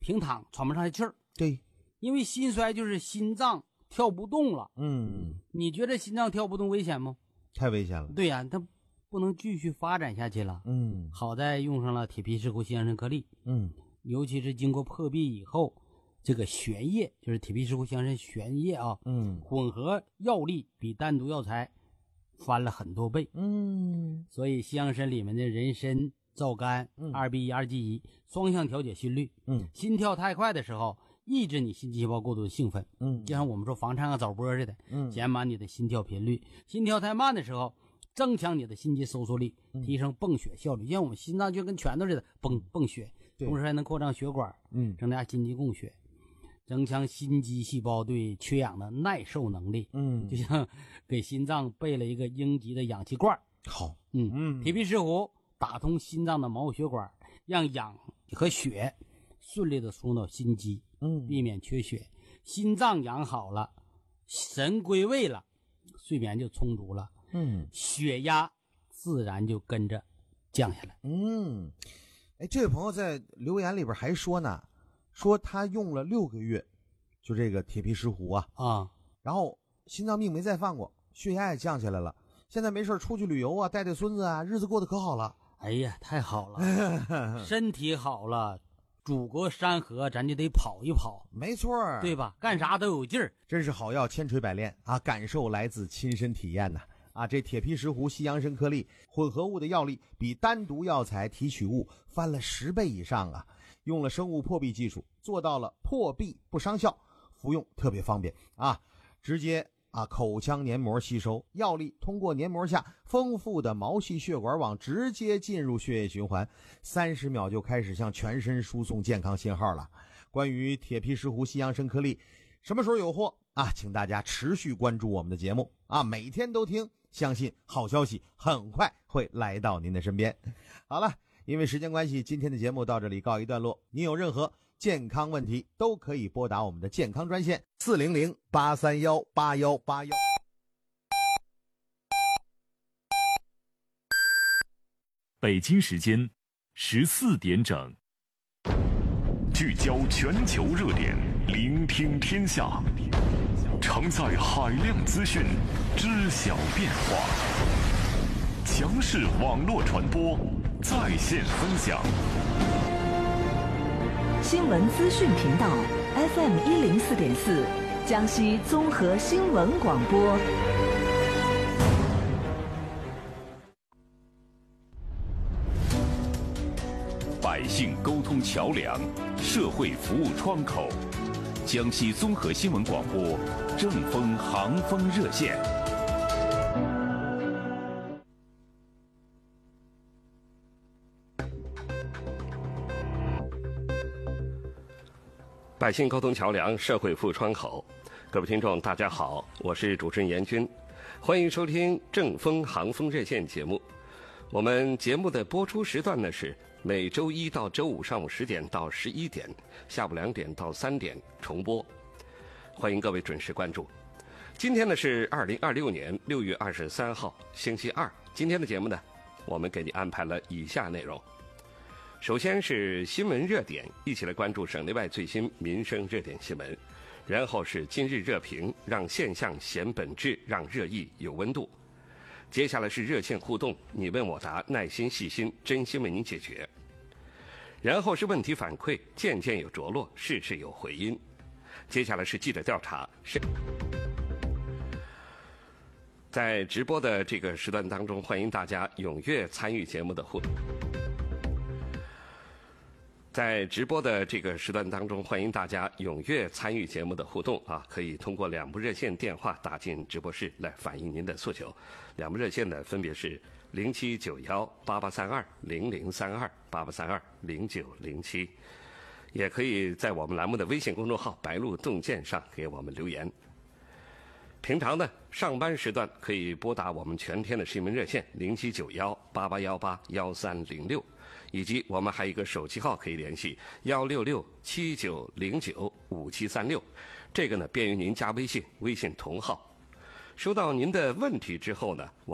平躺喘不上来气儿。 对， 因为心衰就是心脏跳不动了。你觉得心脏跳不动危险吗？ 太危险了。 对呀，它不能继续发展下去了。好在用上了铁皮石斛西洋参颗粒。尤其是经过破壁以后，这个悬液就是铁皮石斛西洋参悬液啊，混合药力比单独药材翻了很多倍。所以西洋参里面的人参、皂苷、2B1、2G1双向调节心率。心跳太快的时候，抑制你心肌细胞过度的兴奋。就像我们说房颤啊、早搏似的，减满你的心跳频率。心跳太慢的时候，增强你的心肌收缩力，提升泵血效率。像我们心脏就跟拳头似的，泵血，同时还能扩张血管，增加心肌供血，增强心肌细胞对缺氧的耐受能力。就像给心脏备了一个应急的氧气罐。 好， 铁皮石斛打通心脏的毛血管，让氧和血顺利的输入到心肌，避免缺血。心脏养好了，神归位了，睡眠就充足了，血压自然就跟着降下来。 这位朋友在留言里边还说呢，说他用了6个月，就这个铁皮石斛啊，然后心脏病没再犯过，血压也降下来了，现在没事出去旅游啊，带孙子啊，日子过得可好了。 哎呀，太好了，身体好了，祖国山河咱就得跑一跑。 没错， 对吧？干啥都有劲儿， 真是好药千锤百炼啊！感受来自亲身体验呐。这铁皮石斛西洋参颗粒混合物的药力比单独药材提取物翻了10倍以上啊！用了生物破壁技术，做到了破壁不伤效，服用特别方便啊！直接口腔黏膜吸收，药力通过黏膜下丰富的毛细血管网直接进入血液循环，30秒就开始向全身输送健康信号了。关于铁皮石斛西洋参颗粒什么时候有货请大家持续关注我们的节目每天都听，相信好消息很快会来到您的身边。好了，因为时间关系，今天的节目到这里告一段落。您有任何健康问题都可以拨打我们的健康专线400-831-8181。 北京时间14点整，聚焦全球热点，聆听天下，承载海量资讯，知晓变化，强势网络传播，在线分享。 新闻资讯频道 FM104.4，江西综合新闻广播。 百姓沟通桥梁，社会服务窗口，江西综合新闻广播正风航风热线。 百姓沟通桥梁，社会服务窗口。各位听众大家好，我是主持人严军，欢迎收听正风航风热线节目。我们节目的播出时段呢是每周1到周5上午10点到11点，下午2点到3点重播，欢迎各位准时关注。今天呢是2026年6月23号星期二，今天的节目呢我们给你安排了以下内容。首先是新闻热点，一起来关注省内外最新民生热点新闻。然后是今日热评，让现象显本质，让热议有温度。接下来是热线互动，你问我答，耐心细心，真心为您解决。然后是问题反馈，件件有着落，事事有回音。接下来是记者调查。在直播的这个时段当中，欢迎大家踊跃参与节目的互动。在直播的这个时段当中，欢迎大家踊跃参与节目的互动可以通过2部热线电话打进直播室来反映您的诉求。2部热线呢分别是07918832003288320907，也可以在我们栏目的微信公众号白鹿洞见上给我们留言。平常呢上班时段可以拨打我们全天的新闻热线079188181306，以及我们还有一个手机号可以联系16679095736，这个呢便于您加微信，微信同号。收到您的问题之后呢，我